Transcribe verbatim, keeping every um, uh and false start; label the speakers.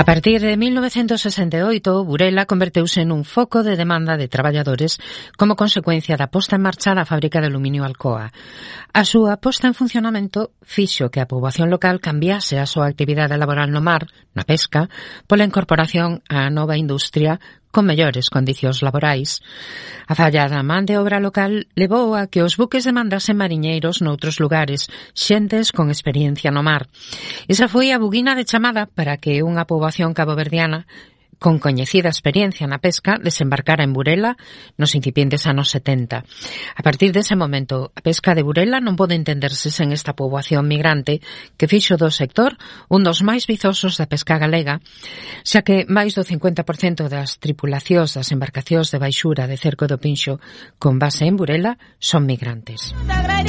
Speaker 1: A partir de mil novecentos sesenta e oito, Burela converteuse nun foco de demanda de traballadores como consecuencia da posta en marcha da fábrica de aluminio Alcoa. A súa posta en funcionamento fixo que a poboación local cambiase a súa actividade laboral no mar, na pesca, pola incorporación á nova industria con mellores condicións laborais. A falla da man de obra local levou a que os buques demandasen mariñeiros noutros lugares, xentes con experiencia no mar. Esa foi a buguina de chamada para que unha poboación caboverdiana con coñecida experiencia na pesca desembarcara en Burela nos incipientes anos setenta. A partir dese momento, a pesca de Burela non pode entenderse sen esta poboación migrante que fixo do sector un dos máis vizosos da pesca galega, xa que máis do cincuenta por cento das tripulacións das embarcacións de baixura de Cerco do Pinxo con base en Burela son migrantes.